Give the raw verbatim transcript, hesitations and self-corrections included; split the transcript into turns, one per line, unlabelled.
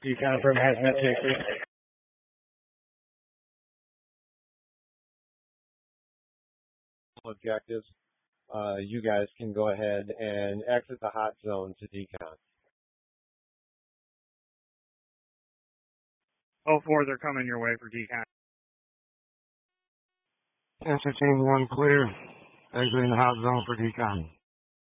Decon from Hazmat Safety.
Objectives. Uh, you guys can go ahead and exit the hot zone to decon.
oh four, they're coming your way for decon.
Answer team one clear. Exiting the hot zone for decon.